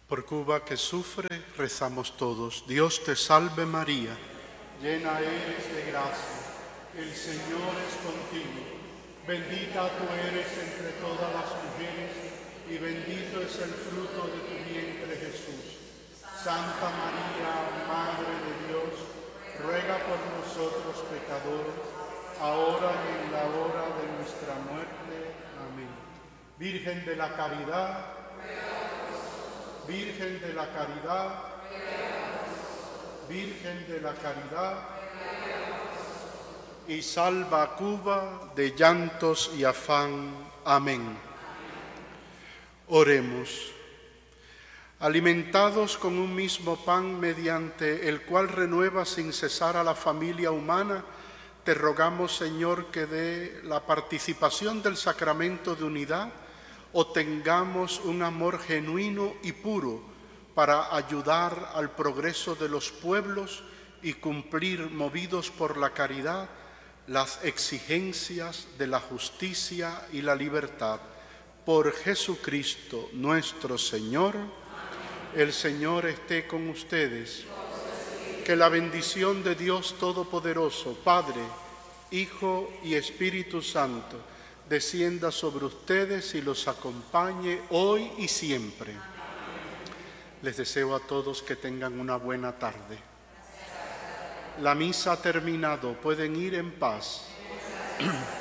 Por Cuba que sufre, rezamos todos. Dios te salve María, llena eres de gracia, el Señor es contigo. Bendita tú eres entre todas las mujeres y bendito es el fruto de tu vientre Jesús. Santa María, Madre de Dios, ruega por nosotros pecadores, ahora y en la hora de nuestra muerte. Amén. Virgen de la Caridad, Virgen de la Caridad, Virgen de la Caridad, y salva a Cuba de llantos y afán. Amén. Oremos. Alimentados con un mismo pan mediante el cual renueva sin cesar a la familia humana, te rogamos, Señor, que de la participación del sacramento de unidad obtengamos un amor genuino y puro para ayudar al progreso de los pueblos y cumplir, movidos por la caridad, las exigencias de la justicia y la libertad. Por Jesucristo nuestro Señor. El Señor esté con ustedes. Que la bendición de Dios Todopoderoso, Padre, Hijo y Espíritu Santo, descienda sobre ustedes y los acompañe hoy y siempre. Les deseo a todos que tengan una buena tarde. La misa ha terminado. Pueden ir en paz.